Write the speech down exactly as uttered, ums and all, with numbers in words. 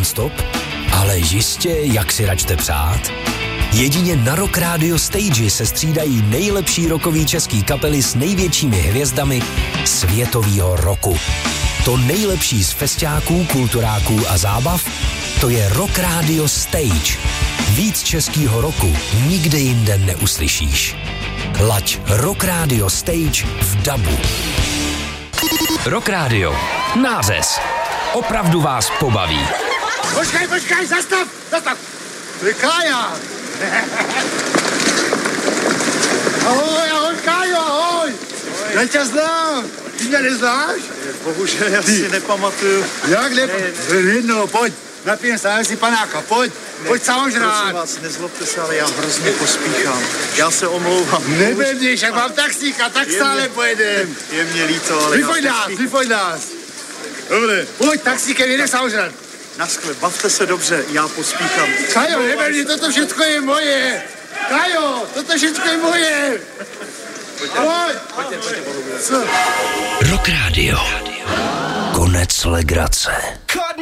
non-stop? Ale jistě, jak si račte přát? Jedině na Rock Radio Stage se střídají nejlepší rockový český kapely s největšími hvězdami světovýho roku. To nejlepší z festiáků, kulturáků a zábav, to je Rock Radio Stage. Víc českýho roku nikde jinde neuslyšíš. Laď Rock Radio Stage v dabu. Rock Radio. Nářez. Opravdu vás pobaví. Počkej, počkej, zastav, zastav. To je Kája. Ahoj, ahoj, Kájo, ahoj. Já tě znám. Ty mě neznáš? Bohužel, já si nepamatuju. Jak ne? Jedno, pojď. Napijem se, si panáka, pojď. Ne, pojď samozřejmě. Prosím vás, nezlobte se, ale já hrozně pospíchám. Já se omlouvám. Nebedíš, jak mám taxíka, tak je stále mě, pojedem. Je mě líto, ale vypojď já nás, pospíchám. vypojď nás. Dobře, pojď taxíkem, jedem samozřejmě. Naschle, bavte se dobře, já pospíchám. Kajo, nebedí, toto všechno je moje. Kajo, toto všechno je moje. Pojď. Pojďte, pojďte, pojďte. Co? Rock Radio. Konec legrace.